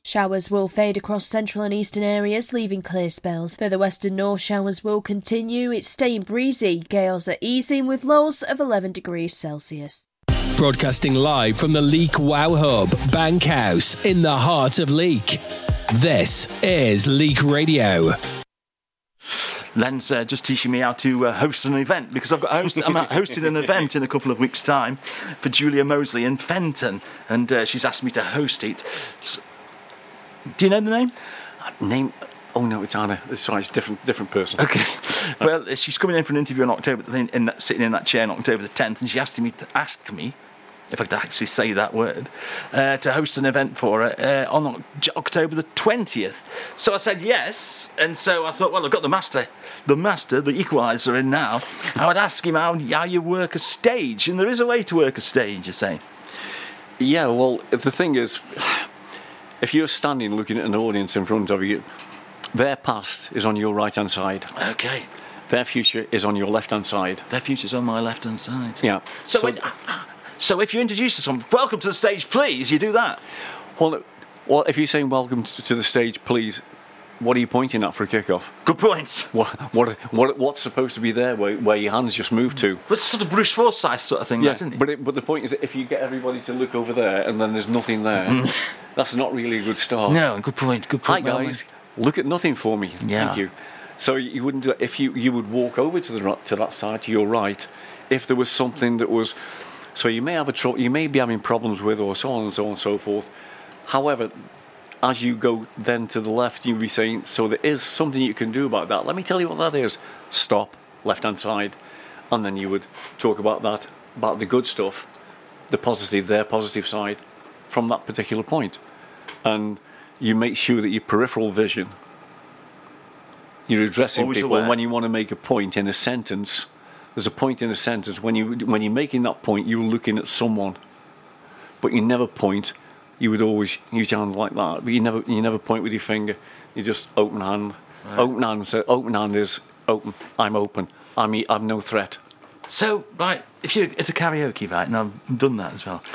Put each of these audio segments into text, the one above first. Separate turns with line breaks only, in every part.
Showers will fade across central and eastern areas, leaving clear spells. Though the western north showers will continue, it's staying breezy. Gales are easing with lows of 11 degrees Celsius.
Broadcasting live from the Leek Wow Hub, Bankhouse, in the heart of Leek. This is Leek Radio.
Len's just teaching me how to host an event, because I'm hosting an event in a couple of weeks' time for Julia Mosley in Fenton, and she's asked me to host it. Do you know the name?
Name? Oh no, it's Anna. Sorry, it's a different person.
Okay. Well, she's coming in for an interview on October, sitting in that chair on October the 10th, and she asked me, if I could actually say that word, to host an event for her on October the 20th. So I said yes, and so I thought, well, I've got the master, the equaliser in now. I would ask him how you work a stage, and there is a way to work a stage, you say.
Yeah, well, the thing is, if you're standing looking at an audience in front of you, their past is on your right-hand side.
Okay.
Their future is on your left-hand side.
Their future's on my left-hand side.
Yeah.
So if you introduce someone, welcome to the stage, please, you do that.
Well, if you're saying welcome to the stage, please, what are you pointing at for a kick-off?
Good point.
What's supposed to be there where your hands just move to?
But it's sort of Bruce Forsyth sort of thing,
yeah,
isn't it?
But the point is that if you get everybody to look over there and then there's nothing there, that's not really a good start.
No, good point.
Hi guys, look at nothing for me.
Yeah.
Thank you. So you wouldn't do that. If you would walk over to that side, to your right, if there was something that was... So you may be having problems with, or so on and so on and so forth. However, as you go then to the left, you'll be saying, so there is something you can do about that. Let me tell you what that is. Stop, left-hand side. And then you would talk about that, about the good stuff, the positive, their positive side, from that particular point. And you make sure that your peripheral vision, you're addressing
always
people.
aware.
And when you want to make a point in a sentence, there's a point in a sentence. When you're making that point, you're looking at someone, but you never point. You would always use your hand like that, but you never point with your finger. You just open hand. Right. Open hand is open. I'm open. I'm no threat.
So right, if you're at a karaoke, right, and I've done that as well,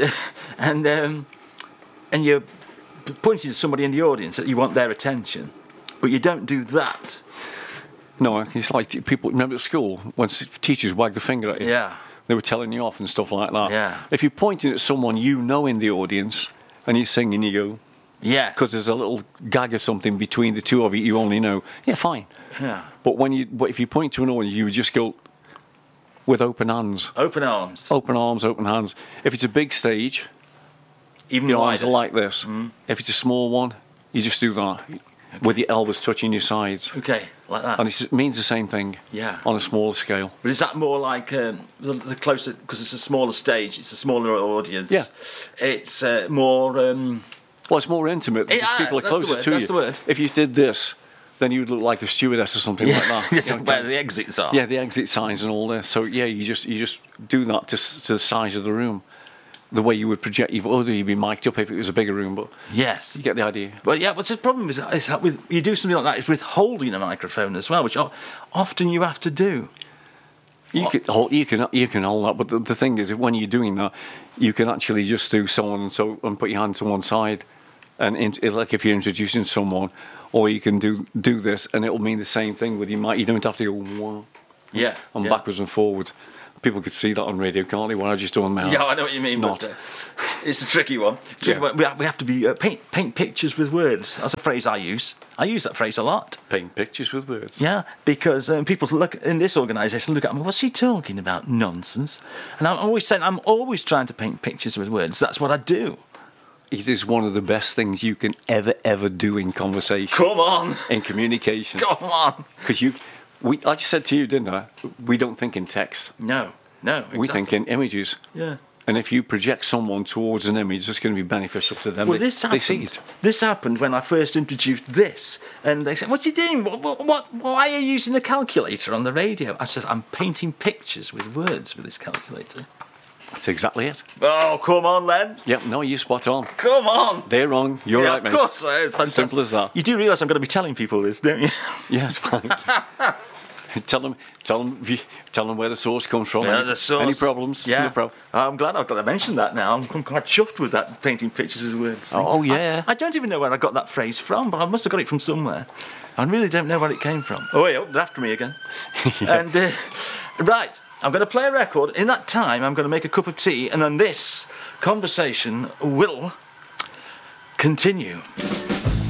and you're pointing to somebody in the audience that you want their attention, but you don't do that.
No, it's like people, remember at school, when teachers wagged the finger at you?
Yeah.
They were telling you off and stuff like that.
Yeah.
If you're pointing at someone you know in the audience, and you're singing, you go...
Yes.
Because there's a little gag or something between the two of you only know. Yeah, fine.
Yeah.
But if you point to an audience, you would just go with open hands.
Open arms.
Open arms, open hands. If it's a big stage,
even
your
wider.
arms are like this. Mm. If it's a small one, you just do that. Okay. With your elbows touching your sides.
Okay, like that.
And it means the same thing.
Yeah.
On a smaller scale.
But is that more like the closer, because it's a smaller stage, it's a smaller audience.
Yeah.
It's more...
well, it's more intimate because people are closer to you.
That's the word.
If you did this, then you would look like a stewardess or something like that.
You talk about the exits are.
Yeah, the exit signs and all this. So yeah, you just do that to the size of the room. The way you would project, you'd be mic'd up if it was a bigger room, but
yes,
you get the idea.
Well, yeah, what's the problem is that you do something like that, it's withholding a microphone as well, which often you have to do.
You can hold that, but the thing is, when you're doing that, you can actually just do so and put your hand to one side, and like if you're introducing someone, or you can do this, and it'll mean the same thing with your mic. You don't have to go backwards and forwards. People could see that on radio, can't they? When I just do on my hand.
Yeah, I know what you mean.
Not.
But, it's a tricky one. We have to be paint pictures with words. That's a phrase I use. I use that phrase a lot.
Paint pictures with words.
Yeah, because people look in this organisation, look at me. What's he talking about? Nonsense. And I'm always trying to paint pictures with words. That's what I do.
It is one of the best things you can ever do in conversation.
Come on.
In communication.
Come on.
Because I just said to you, didn't I? We don't think in text.
No, exactly.
We think in images.
Yeah.
And if you project someone towards an image, it's going to be beneficial to them.
Well,
they see it.
This happened when I first introduced this, and they said, "What are you doing? Why are you using a calculator on the radio?" I said, "I'm painting pictures with words with this calculator."
That's exactly it.
Oh, come on, Len.
Yep, no, you're spot on.
Come on.
They're wrong. You're right, mate.
Of course. Fantastic.
Simple as that.
You do realise I'm going to be telling people this, don't you?
Yes, fine. Tell them where the source comes from.
Yeah, the source.
Any problems?
Yeah.
No problem.
I'm glad I've got to mention that now. I'm quite chuffed with that painting pictures as words.
Oh, yeah.
I don't even know where I got that phrase from, but I must have got it from somewhere. I really don't know where it came from. Oh, wait, they're after me again. And, right, I'm going to play a record. In that time, I'm going to make a cup of tea, and then this conversation will continue.